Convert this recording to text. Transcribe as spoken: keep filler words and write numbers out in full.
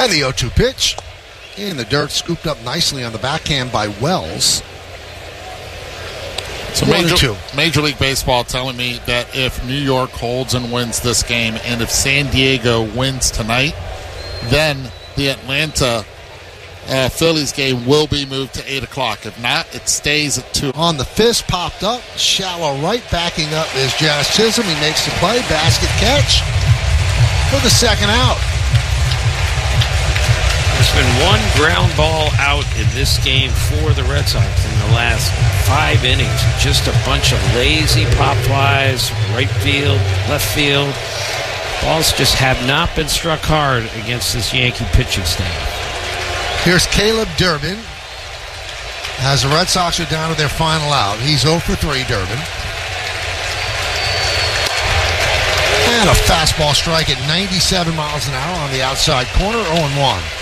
And the oh two pitch. In the dirt, scooped up nicely on the backhand by Wells. So Major, Major League Baseball telling me that if New York holds and wins this game, and if San Diego wins tonight, then the Atlanta uh, Phillies game will be moved to eight o'clock. If not, it stays at two. On the fist, popped up, shallow right, backing up is Jazz Chisholm. He makes the play, basket catch for the second out. There's been one ground ball out in this game for the Red Sox in the last five innings. Just a bunch of lazy pop flies, right field, left field. Balls just have not been struck hard against this Yankee pitching staff. Here's Caleb Durbin. As the Red Sox are down to their final out. He's oh for three, Durbin. And a fastball strike at ninety-seven miles an hour on the outside corner, oh and one.